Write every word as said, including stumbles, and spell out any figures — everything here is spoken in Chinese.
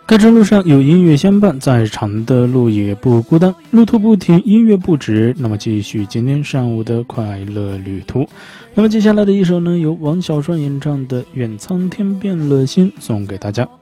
开车路上有音乐相伴，再长的路也不孤单。路途不停，音乐不止，那么继续今天上午的快乐旅途。那么接下来的一首呢，由王小帅演唱的《愿苍天变了心》送给大家。